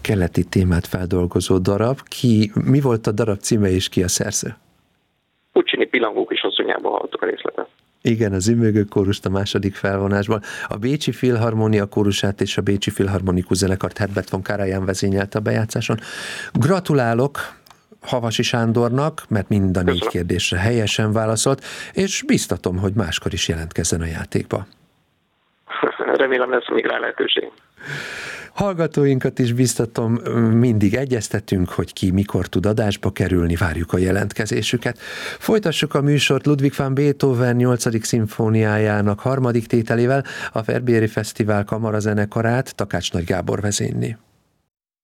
keleti témát feldolgozó darab. Mi volt a darab címe és ki a szerző? Puccini Pillangók és asszonyából hallottuk a részletet. Igen, a Zümmögő kórust a második felvonásban. A Bécsi Filharmónia kórusát és a Bécsi Filharmonikus zenekart Herbert von Karajan vezényelte a bejátszáson. Gratulálok Havasi Sándornak, mert mind a 4 kérdésre helyesen válaszolt, és biztatom, hogy máskor is jelentkezzen a játékba. Remélem lesz még rá lehetőség. Hallgatóinkat is biztatom, mindig egyeztetünk, hogy ki mikor tud adásba kerülni, várjuk a jelentkezésüket. Folytassuk a műsort Ludwig van Beethoven 8. szimfóniájának 3. tételével, a Verbieri Fesztivál kamarazenekarát Takács Nagy Gábor vezényli.